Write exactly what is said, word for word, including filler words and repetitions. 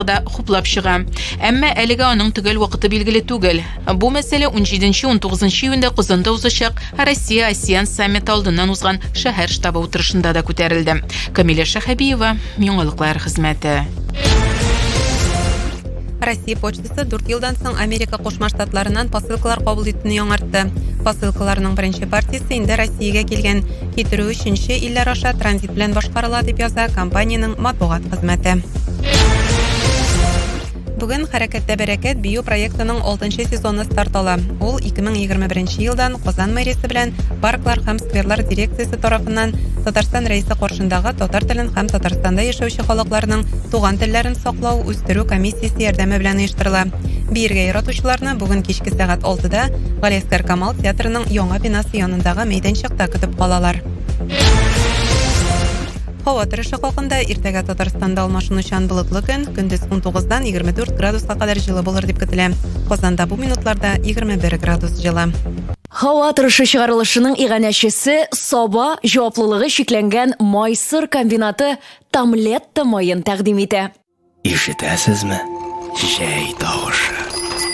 да хуплап чыга. Әмма әлегә аның төгәл вакыты билгеле түгел. Бу мәсьәлә он җиденче-он тугызынчы июньдә Казанда узачак Россия-Асиан саммит алдыннан узган шәһәр штабы утырышында да күтәрелде. Камилә Шәһәбиева, яңалыклар хезмәте. Россия почтасы дүрт елдан соң Америка Кушма Штатларынан посылкалар кабул итүне яңартты. Посылкаларның беренче партиясе инде Россиягә килгән. Китерү өченче илләр аша транзит белән башкарыла дип яза компаниянең матбугат хезмәте. Бүген Хәрәкәттә бәрәкәт бию проектының алтынчы сезоны старт ала. Ул ике мең егерме беренче елдан Казан мэриясе белән парклар һәм скверлар дирекциясе тарафыннан Татарстан рәисе каршындагы татар телен һәм Татарстанда яшәүче халыкларның туган телләрен саклау, үстерү комиссиясе ярдәме белән оештырыла. Биергә яратучыларны бүген кичке сәгать алтыда Галиәсгар Камал театрының яңа бинасы янындагы мәйданчыкта көтеп калалар. Һава торышы хакында иртәгә Татарстанда алмашынучан болытлы көн, көндез он тугыздан егерме дүрт градуска кадәр җылы булыр дип көтелә. Казанда бу минутларда егерме бер градус җылы. Һава торышы чыгарылышының иганәчесе Саба җаваплылыгы шикләнгән Майсыр комбинаты Тамлетта майын тәкъдим итә. Ишетәсезме? Җәй тавышы.